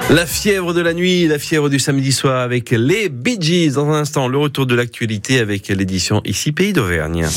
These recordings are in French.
La fièvre de la nuit, la fièvre du samedi soir avec les Bee Gees. Dans un instant, le retour de l'actualité avec l'édition Ici Pays d'Auvergne.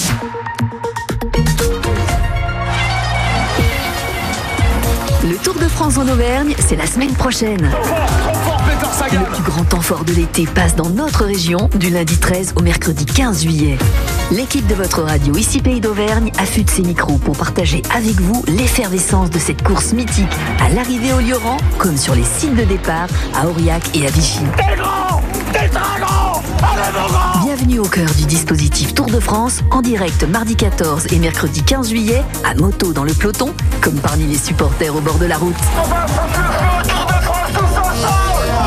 Le Tour de France en Auvergne, c'est la semaine prochaine. Le plus grand temps fort de l'été passe dans notre région du lundi 13 au mercredi 15 juillet. L'équipe de votre radio Ici Pays d'Auvergne affûte ses micros pour partager avec vous l'effervescence de cette course mythique à l'arrivée au Lioran comme sur les sites de départ à Aurillac et à Vichy. T'es grand, t'es très grand, allez mon grand. Bienvenue au cœur du dispositif Tour de France en direct mardi 14 et mercredi 15 juillet à moto dans le peloton comme parmi les supporters au bord de la route. On va s'en Tour de France tous ensemble.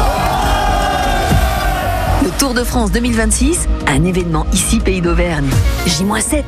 Le Tour de France 2026, un événement Ici Pays d'Auvergne. J-7.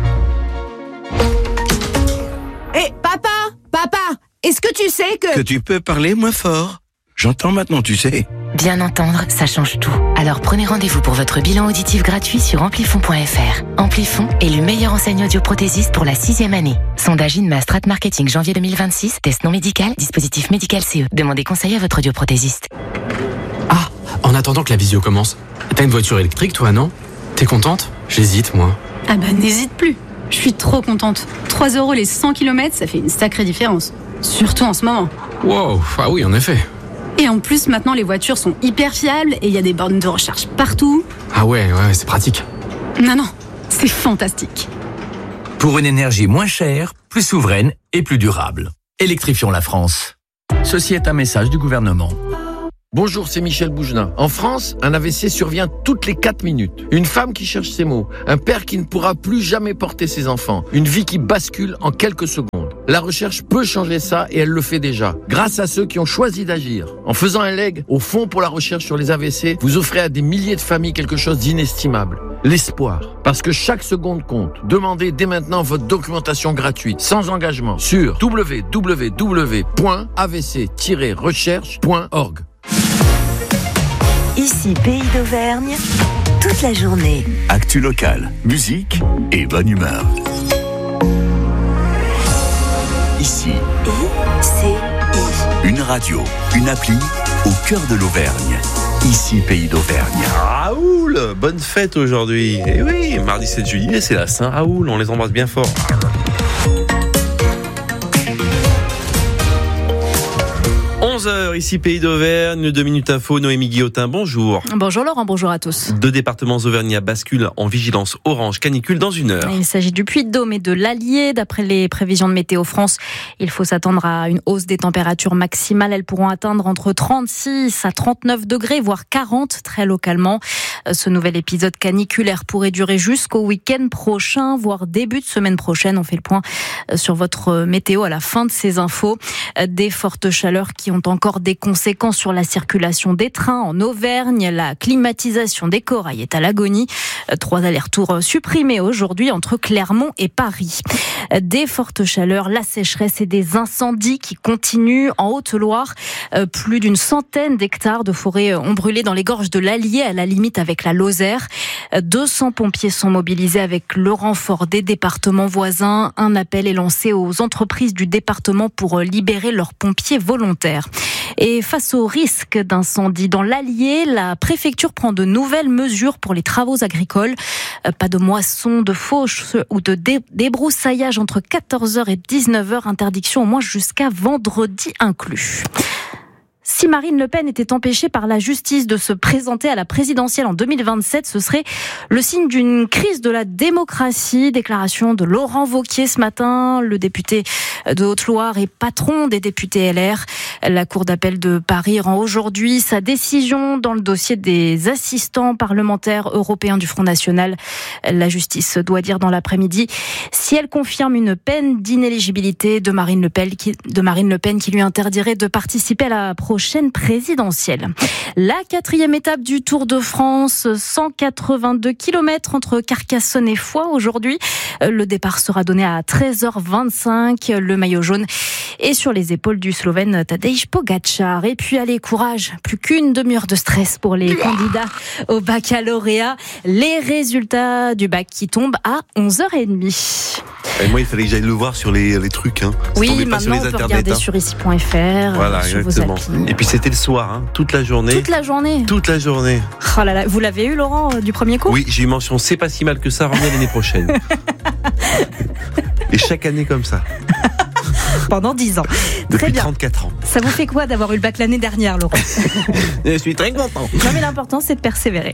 Hé, papa, est-ce que tu sais Que tu peux parler moins fort. J'entends maintenant, tu sais. Bien entendre, ça change tout. Alors prenez rendez-vous pour votre bilan auditif gratuit sur amplifon.fr. Amplifon est le meilleur enseignant audioprothésiste pour la 6e année. Sondage INMA Strat Marketing janvier 2026, test non médical, dispositif médical CE. Demandez conseil à votre audioprothésiste. Ah, en attendant que la visio commence. T'as une voiture électrique, toi, non? T'es contente? J'hésite, moi. Ah bah n'hésite plus. Je suis trop contente. 3 € les 100 km, ça fait une sacrée différence. Surtout en ce moment. Wow, ah oui, en effet. Et en plus, maintenant, les voitures sont hyper fiables et il y a des bornes de recharge partout. Ah ouais, c'est pratique. Non, c'est fantastique. Pour une énergie moins chère, plus souveraine et plus durable. Électrifions la France. Ceci est un message du gouvernement. Bonjour, c'est Michel Bougelin. En France, un AVC survient toutes les 4 minutes. Une femme qui cherche ses mots, un père qui ne pourra plus jamais porter ses enfants, une vie qui bascule en quelques secondes. La recherche peut changer ça et elle le fait déjà, grâce à ceux qui ont choisi d'agir. En faisant un leg au Fonds pour la recherche sur les AVC, vous offrez à des milliers de familles quelque chose d'inestimable. L'espoir. Parce que chaque seconde compte. Demandez dès maintenant votre documentation gratuite, sans engagement, sur www.avc-recherche.org. Ici Pays d'Auvergne, toute la journée. Actu locale, musique et bonne humeur. Ici, ICI. Une radio, une appli au cœur de l'Auvergne. Ici Pays d'Auvergne. Raoul, bonne fête aujourd'hui. Et oui, mardi 7 juillet, c'est la Saint-Raoul, on les embrasse bien fort. 11h, ici Pays d'Auvergne, 2 minutes info, Noémie Guillotin, bonjour. Bonjour Laurent, bonjour à tous. 2 départements auvergnats basculent en vigilance orange canicule dans 1 heure. Il s'agit du Puy-de-Dôme et de l'Allier. D'après les prévisions de Météo France, il faut s'attendre à une hausse des températures maximales. Elles pourront atteindre entre 36 à 39 degrés, voire 40 très localement. Ce nouvel épisode caniculaire pourrait durer jusqu'au week-end prochain, voire début de semaine prochaine. On fait le point sur votre météo à la fin de ces infos. Des fortes chaleurs qui ont encore des conséquences sur la circulation des trains en Auvergne. La climatisation des corails est à l'agonie. 3 allers-retours supprimés aujourd'hui entre Clermont et Paris. Des fortes chaleurs, la sécheresse et des incendies qui continuent en Haute-Loire. Plus d'une centaine d'hectares de forêt ont brûlé dans les gorges de l'Allier, à la limite avec la Lozère. 200 pompiers sont mobilisés avec le renfort des départements voisins. Un appel est lancé aux entreprises du département pour libérer leurs pompiers volontaires. Et face au risque d'incendie dans l'Allier, la préfecture prend de nouvelles mesures pour les travaux agricoles. Pas de moisson, de fauche ou de débroussaillage entre 14h et 19h. Interdiction au moins jusqu'à vendredi inclus. Si Marine Le Pen était empêchée par la justice de se présenter à la présidentielle en 2027, ce serait le signe d'une crise de la démocratie. Déclaration de Laurent Wauquiez ce matin, le député de Haute-Loire et patron des députés LR. La Cour d'appel de Paris rend aujourd'hui sa décision dans le dossier des assistants parlementaires européens du Front National. La justice doit dire dans l'après-midi si elle confirme une peine d'inéligibilité de Marine Le Pen qui lui interdirait de participer à la prochaine présidentielle. La 4e étape du Tour de France, 182 km entre Carcassonne et Foix aujourd'hui. Le départ sera donné à 13h25. Le maillot jaune est sur les épaules du Slovène Tadej Tadej Pogacar. Et puis allez, courage, plus qu'une demi-heure de stress pour les candidats au baccalauréat. Les résultats du bac qui tombent à 11h30. Et moi, il fallait que j'aille le voir sur les trucs. Hein. Oui, maintenant on peut regarder sur ici.fr. Voilà, sur exactement. Et puis c'était le soir, toute la journée. Toute la journée. Toute la journée. Oh là là, vous l'avez eu, Laurent, du premier coup ? Oui, j'ai eu mention, c'est pas si mal que ça, reviens l'année prochaine. Et chaque année comme ça. Pendant 10 ans. Depuis Très bien. 34 ans. Ça vous fait quoi d'avoir eu le bac l'année dernière, Laurent ? Je suis très content. Non, mais l'important, c'est de persévérer.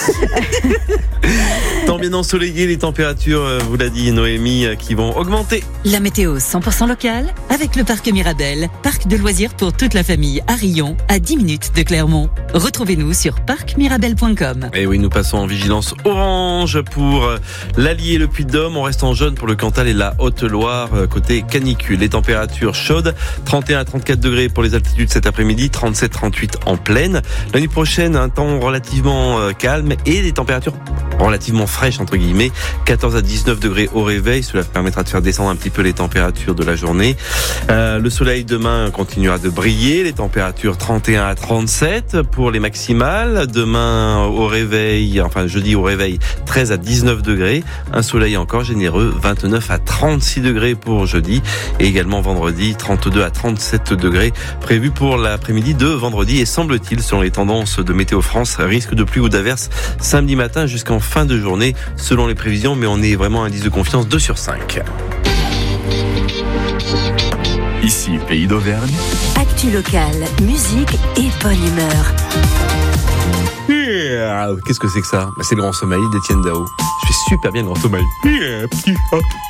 Temps bien ensoleillé, les températures, vous l'a dit Noémie, qui vont augmenter. La météo 100% locale avec le parc Mirabel, parc de loisirs pour toute la famille à Rion, à 10 minutes de Clermont. Retrouvez-nous sur parcmirabel.com. Et oui, nous passons en vigilance orange pour l'Allier et le Puy-de-Dôme. On reste en jaune pour le Cantal et la Haute-Loire, côté canicule. Les températures chaudes, 31 à 34 degrés pour les altitudes cet après-midi, 37-38 en plaine. La nuit prochaine, un temps relativement calme et des températures relativement fraîches, entre guillemets, 14 à 19 degrés au réveil. Cela permettra de faire descendre un petit peu les températures de la journée. Le soleil demain continuera de briller. Les températures 31 à 37 pour les maximales. Demain au réveil, enfin jeudi au réveil, 13 à 19 degrés. Un soleil encore généreux, 29 à 36 degrés pour jeudi. Et également vendredi, 32 à 37 degrés prévus pour l'après-midi de vendredi. Et semble-t-il, selon les tendances de Météo France, risque de pluie ou d'averse samedi matin jusqu'en fin de journée, selon les prévisions. Mais on est vraiment à un indice de confiance 2 sur 5. Ici, Pays d'Auvergne. Actu locale, musique et bonne humeur. Qu'est-ce que c'est que ça ? C'est le Grand Sommeil d'Étienne Dao. Je fais super bien le Grand Sommeil.